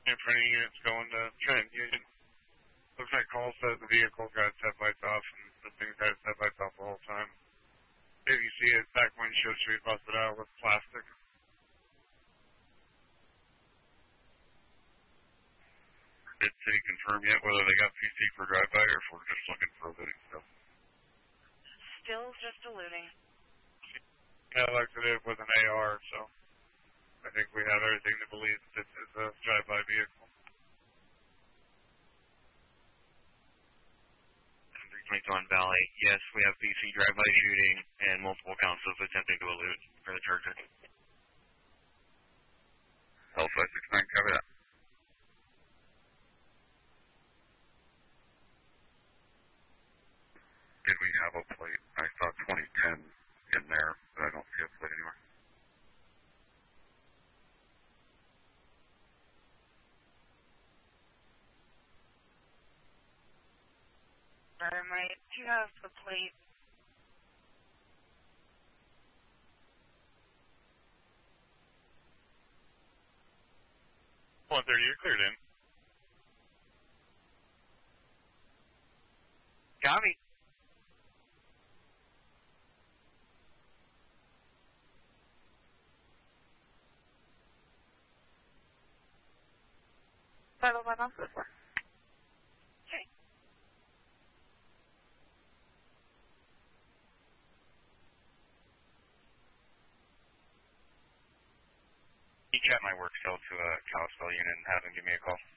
In front of units going to Trent Union. Looks like Cole said the vehicle got its headlights off, and the thing's had its headlights off the whole time. If you see it, back windshield should be busted out with plastic. Did City confirm yet whether they got PC for drive-by or if we're just looking for looting stuff? Still just a looting. Yeah, like I did with an AR, so I think we have everything to believe that this is a drive-by vehicle. 322 Valley, yes, we have PC drive-by shooting and multiple counts of attempting to elude for the charger. Alpha 69, cover that. Did we have a plate? I saw 2010 in there, but I don't see a plate anywhere. I might have the plate. Well, 30, you're cleared in. Copy. Okay. You chat my work cell to a Kalispell unit and have them give me a call.